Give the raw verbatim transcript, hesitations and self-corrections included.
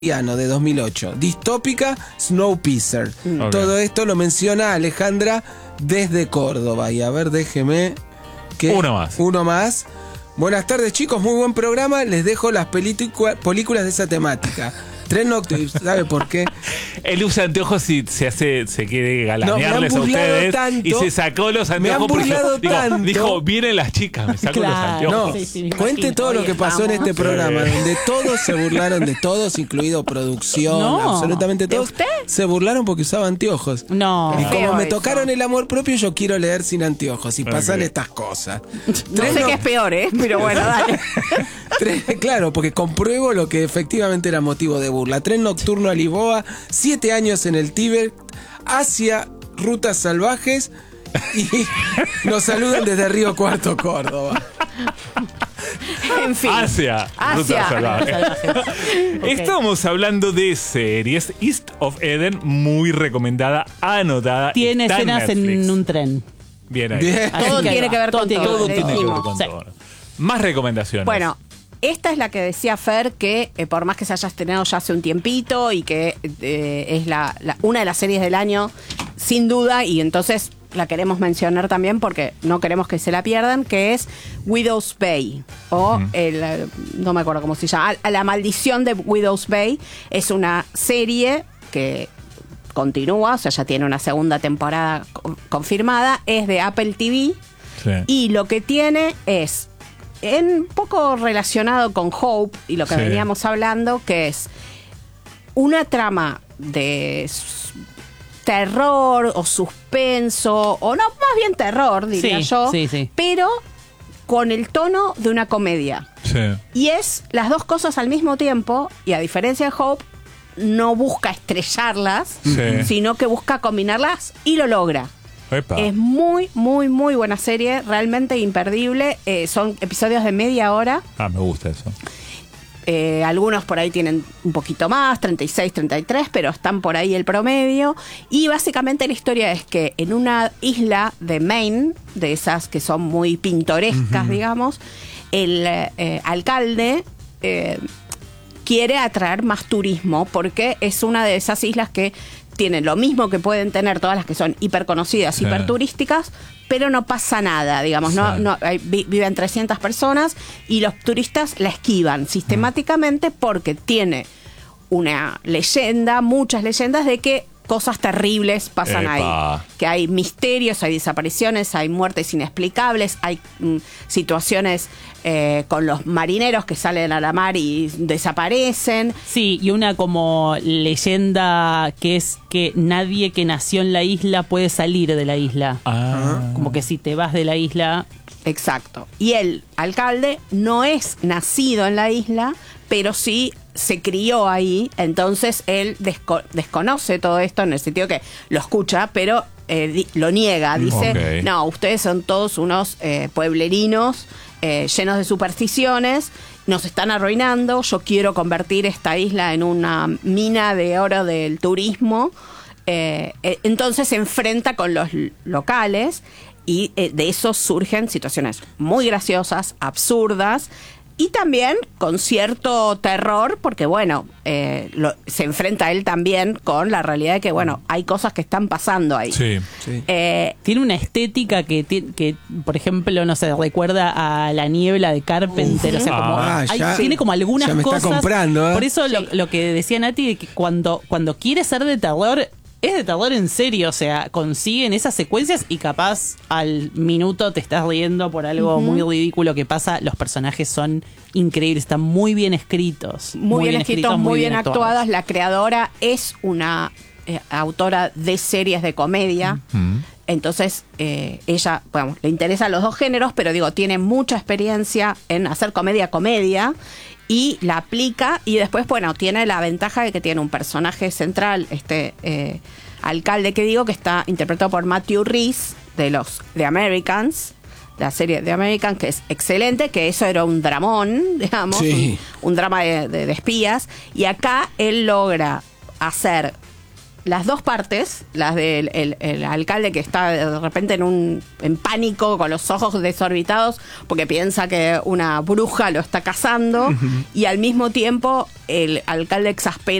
de dos mil ocho, distópica Snowpiercer. Okay. Todo esto lo menciona Alejandra desde Córdoba. Y a ver, déjeme que uno más. Uno más. Buenas tardes, chicos, muy buen programa. Les dejo las películas de esa temática. Tren Nocturno, ¿sabe por qué? Él usa anteojos y se hace, se quiere galanearles no, a ustedes tanto, y se sacó los anteojos porque dijo, dijo, vienen las chicas, me saco claro, los anteojos. No, sí, sí, cuente imagino, todo lo que pasó vamos. en este programa, sí. donde todos se burlaron de todos, incluido producción, no, absolutamente todos. ¿De usted? Se burlaron porque usaba anteojos. No. Y como me eso. tocaron el amor propio, yo quiero leer sin anteojos y okay. pasan estas cosas. No sé no... qué es peor, ¿eh? Pero bueno, dale. Claro, porque compruebo lo que efectivamente era motivo de burla. Tren nocturno a Lisboa, siete años en el Tíbet, Asia, rutas salvajes y nos saludan desde Río Cuarto, Córdoba. En fin. Asia, rutas salvajes. Okay. Estamos hablando de series. East of Eden, muy recomendada, anotada. Tiene escenas en, en un tren. Bien ahí. Bien. Todo tiene que ver con todo. Todo tiene que ver con sí. todo. Más recomendaciones. Bueno. Esta es la que decía Fer, que eh, por más que se haya estrenado ya hace un tiempito y que eh, es la, la, una de las series del año, sin duda, y entonces la queremos mencionar también porque no queremos que se la pierdan, que es Widow's Bay, o uh-huh. el, no me acuerdo cómo se llama, La maldición de Widow's Bay. Es una serie que continúa, o sea, ya tiene una segunda temporada co- confirmada, es de Apple T V, sí. y lo que tiene es... un poco relacionado con Hope y lo que sí. veníamos hablando, que es una trama de terror o suspenso, o no, más bien terror, diría sí, yo, sí, sí. pero con el tono de una comedia. Sí. Y es las dos cosas al mismo tiempo, y a diferencia de Hope, no busca estrellarlas, sí. sino que busca combinarlas y lo logra. Epa. Es muy, muy, muy buena serie, realmente imperdible. Eh, son episodios de media hora. Ah, me gusta eso. Eh, algunos por ahí tienen un poquito más, treinta y seis, treinta y tres, pero están por ahí el promedio. Y básicamente la historia es que en una isla de Maine, de esas que son muy pintorescas, uh-huh. digamos, el eh, alcalde... Eh, quiere atraer más turismo porque es una de esas islas que tienen lo mismo que pueden tener todas las que son hiperconocidas, sí. hiperturísticas, pero no pasa nada, digamos, sí. no, no hay, viven trescientas personas y los turistas la esquivan sistemáticamente porque tiene una leyenda, muchas leyendas de que cosas terribles pasan Epa. ahí, que hay misterios, hay desapariciones, hay muertes inexplicables, hay mm, situaciones eh, con los marineros que salen a la mar y desaparecen. Sí, y una como leyenda que es que nadie que nació en la isla puede salir de la isla. Ah. Como que si te vas de la isla... Exacto. Y el alcalde no es nacido en la isla, pero sí se crió ahí, entonces él desco- desconoce todo esto en el sentido que lo escucha, pero eh, di- lo niega, dice, okay. no, ustedes son todos unos eh, pueblerinos eh, llenos de supersticiones, nos están arruinando, yo quiero convertir esta isla en una mina de oro del turismo, eh, eh, entonces se enfrenta con los locales y eh, de eso surgen situaciones muy graciosas, absurdas, y también con cierto terror, porque bueno, eh, lo, se enfrenta él también con la realidad de que bueno, hay cosas que están pasando ahí. Sí, sí. Eh, tiene una estética que, que, por ejemplo, no sé, recuerda a La niebla de Carpenter. Uf, o sea, como ah, hay, ya, tiene como algunas ya me cosas. Está comprando, ¿eh? Por eso sí. lo, lo que decía Nati, de que cuando, cuando quiere ser de terror, es de terror en serio, o sea, consiguen esas secuencias y capaz al minuto te estás riendo por algo uh-huh. muy ridículo que pasa. Los personajes son increíbles, están muy bien escritos. Muy, muy bien, bien escritos, muy bien, bien actuados. actuados. La creadora es una eh, autora de series de comedia. Uh-huh. Entonces, eh, ella, bueno, le interesan los dos géneros, pero digo, tiene mucha experiencia en hacer comedia-comedia. Y la aplica y después, bueno, tiene la ventaja de que tiene un personaje central, este eh, alcalde que digo, que está interpretado por Matthew Rhys, de los The Americans, la serie The Americans, que es excelente, que eso era un dramón, digamos, sí. un, un drama de, de, de espías, y acá él logra hacer las dos partes, las del el, el alcalde que está de repente en un en pánico, con los ojos desorbitados, porque piensa que una bruja lo está cazando, uh-huh. y al mismo tiempo el alcalde exasperado